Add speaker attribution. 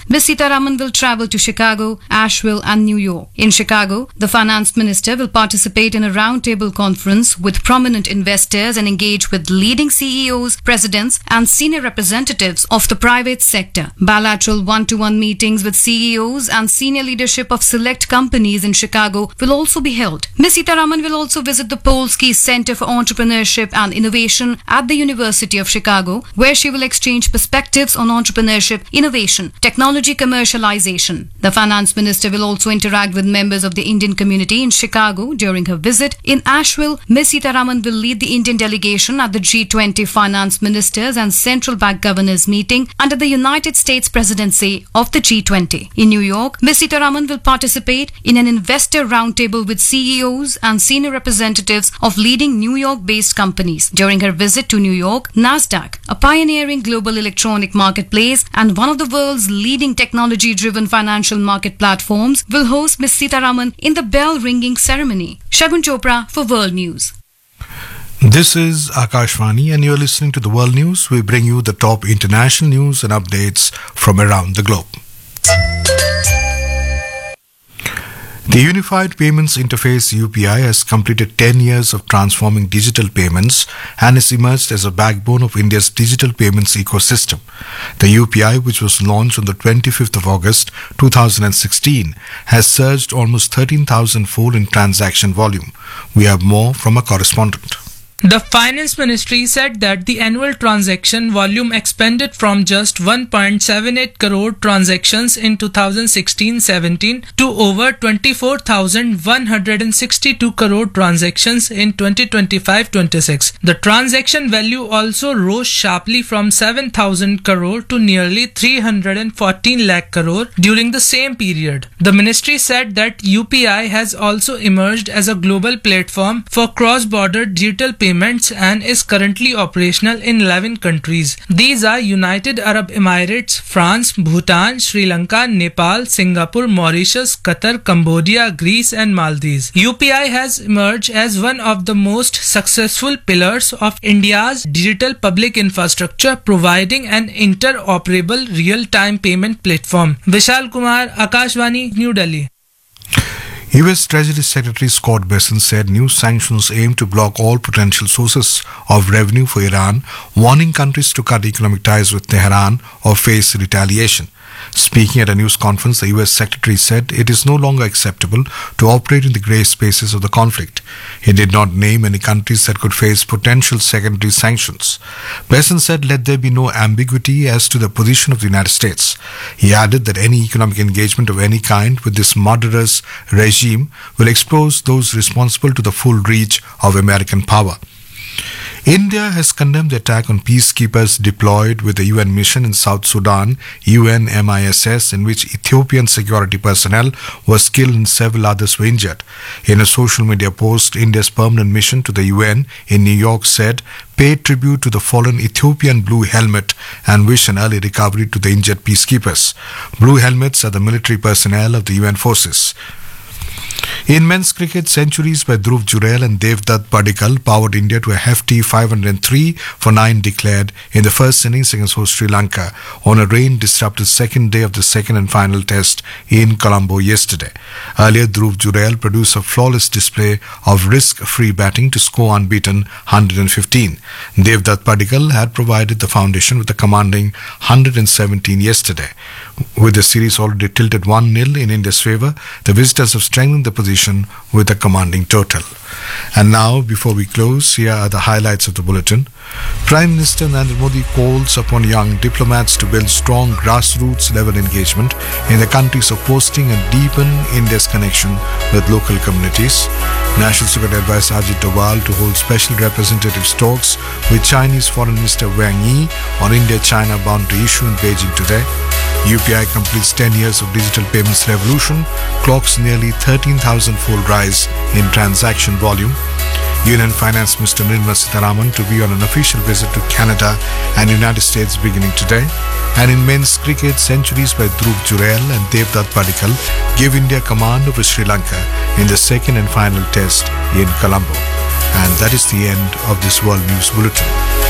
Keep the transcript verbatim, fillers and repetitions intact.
Speaker 1: Miz Sitharaman will travel to Chicago, Asheville and New York. In Chicago, the finance minister will participate in a roundtable conference with prominent investors and engage with leading C E Os, presidents and senior representatives of the private sector. Bilateral one-to-one meetings with C E Os and senior leadership of select companies in Chicago will also be held. Miz Sitharaman will also visit the Polsky Center for Entrepreneurship and Innovation at the University of Chicago, where she will exchange perspectives on entrepreneurship, innovation, technology commercialization. The finance minister will also interact with members of the Indian community in Chicago during her visit. In Asheville, Miz Sitharaman will lead the Indian delegation at the G twenty finance ministers and central bank governors meeting under the United States presidency of the G twenty. In New York, Miz Sitharaman will participate in an investor roundtable with C E Os and senior representatives of leading New York-based companies. During her visit to New York, Nasdaq, a pioneering global electronic marketplace and one of the world's leading technology-driven financial market platforms, will host Miz Sitharaman in the bell-ringing ceremony. Shagun Chopra for World News.
Speaker 2: This is Akashvani and you're listening to the World News. We bring you the top international news and updates from around the globe. The Unified Payments Interface U P I has completed ten years of transforming digital payments and has emerged as a backbone of India's digital payments ecosystem. The U P I, which was launched on the twenty-fifth of August two thousand sixteen, has surged almost thirteen thousand fold in transaction volume. We have more from a correspondent.
Speaker 3: The Finance Ministry said that the annual transaction volume expanded from just one point seven eight crore transactions in two thousand sixteen seventeen to over twenty-four thousand one hundred sixty-two crore transactions in twenty twenty-five twenty-six. The transaction value also rose sharply from seven thousand crore to nearly three hundred fourteen lakh crore during the same period. The ministry said that U P I has also emerged as a global platform for cross-border digital payments and is currently operational in eleven countries. These are United Arab Emirates, France, Bhutan, Sri Lanka, Nepal, Singapore, Mauritius, Qatar, Cambodia, Greece and Maldives. U P I has emerged as one of the most successful pillars of India's digital public infrastructure, providing an interoperable real-time payment platform. Vishal Kumar, Akashvani, New Delhi.
Speaker 2: U S Treasury Secretary Scott Bessent said new sanctions aim to block all potential sources of revenue for Iran, warning countries to cut economic ties with Tehran or face retaliation. Speaking at a news conference, the U S Secretary said it is no longer acceptable to operate in the grey spaces of the conflict. He did not name any countries that could face potential secondary sanctions. Bessent said let there be no ambiguity as to the position of the United States. He added that any economic engagement of any kind with this murderous regime will expose those responsible to the full reach of American power. India has condemned the attack on peacekeepers deployed with the U N mission in South Sudan, U N M I S S, in which Ethiopian security personnel was killed and several others were injured. In a social media post, India's permanent mission to the U N in New York said, paid tribute to the fallen Ethiopian Blue Helmet and wish an early recovery to the injured peacekeepers. Blue Helmets are the military personnel of the U N forces. In men's cricket, centuries by Dhruv Jurel and Devdutt Padikkal powered India to a hefty five hundred three for nine declared in the first innings against host Sri Lanka on a rain-disrupted second day of the second and final test in Colombo yesterday. Earlier, Dhruv Jurel produced a flawless display of risk-free batting to score unbeaten one hundred fifteen. Devdutt Padikkal had provided the foundation with a commanding one hundred seventeen yesterday. With the series already tilted one nil in India's favour, the visitors have strengthened the position with a commanding total. And now, before we close, here are the highlights of the bulletin. Prime Minister Narendra Modi calls upon young diplomats to build strong grassroots level engagement in the countries of posting and deepen India's connection with local communities. National Security Advisor Ajit Doval to hold special representative talks with Chinese Foreign Minister Wang Yi on India-China boundary issue in Beijing today. U P I completes ten years of digital payments revolution, clocks nearly thirteen thousand fold rise in transaction volume. Union Finance Minister Nirmala Sitharaman to be on an official visit to Canada and United States beginning today. And in men's cricket, centuries by Dhruv Jurel and Devdutt Padikkal give India command over Sri Lanka in the second and final test in Colombo. And that is the end of this World News Bulletin.